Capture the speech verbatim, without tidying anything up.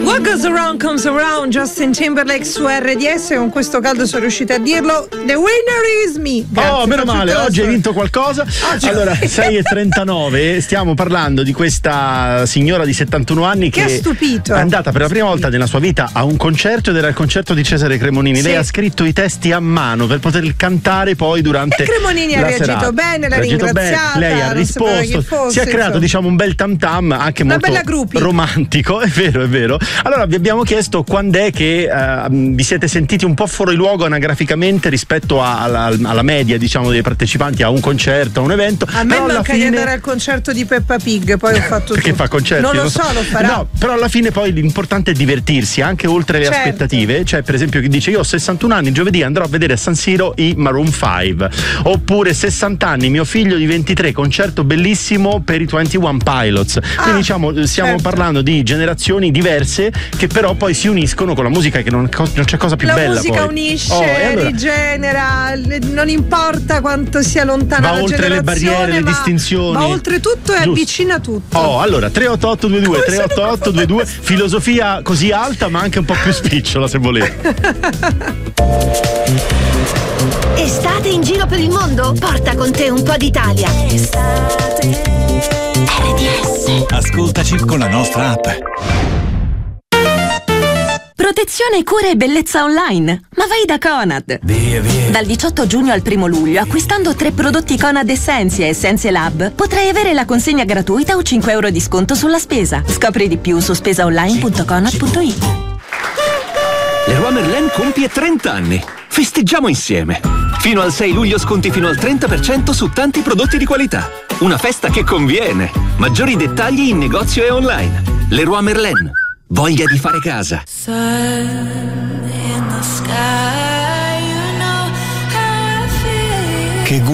What goes around comes around, Justin Timberlake su R D S. Con questo caldo sono riuscita a dirlo. The winner is me. Grazie, oh, meno male, oggi hai vinto qualcosa. Oggi. Allora, sei e trentanove, stiamo parlando di questa signora di settantuno anni che, che ha stupito. È andata per la prima volta nella sua vita a un concerto ed era il concerto di Cesare Cremonini. Sì. Lei ha scritto i testi a mano per poter cantare poi durante. E Cremonini ha reagito serata. bene, l'ha ringraziata. Bene. Lei ha risposto, fosse, si è creato insomma. diciamo un bel tam tam anche Una molto romantico, è vero, è vero. Allora vi abbiamo chiesto quando è che uh, vi siete sentiti un po' fuori luogo anagraficamente rispetto a, alla, alla media diciamo dei partecipanti a un concerto, a un evento. A me manca fine... di andare al concerto di Peppa Pig, poi ho fatto perché tutto. fa concerti? Non lo so, lo farà. No, però alla fine poi l'importante è divertirsi anche oltre le certo. aspettative. Cioè per esempio chi dice io ho sessantuno anni, giovedì andrò a vedere a San Siro i Maroon cinque, oppure sessanta anni, mio figlio di ventitré, concerto bellissimo per i ventuno Pilots. Ah, quindi diciamo stiamo certo. parlando di generazioni diverse che però poi si uniscono con la musica, che non, non c'è cosa più la bella. La musica poi. unisce, oh, allora, rigenera, non importa quanto sia lontana va la oltre le barriere, le ma, distinzioni, ma oltre tutto e avvicina tutto. Oh, allora tre otto otto due due tre otto otto due due, filosofia così alta ma anche un po' più spicciola se volete. Estate in giro per il mondo? Porta con te un po' d'Italia. Estate R D S. Ascoltaci con la nostra app. Protezione, cura e bellezza online. Ma vai da Conad. Via, via. Dal diciotto giugno al primo luglio, acquistando tre prodotti Conad Essenze e Essenze Lab, potrai avere la consegna gratuita o cinque euro di sconto sulla spesa. Scopri di più su spesaonline punto conad punto it. Leroy Merlin compie trenta anni. Festeggiamo insieme. Fino al sei luglio sconti fino al trenta per cento su tanti prodotti di qualità. Una festa che conviene. Maggiori dettagli in negozio e online. Leroy Merlin. Voglia di fare casa.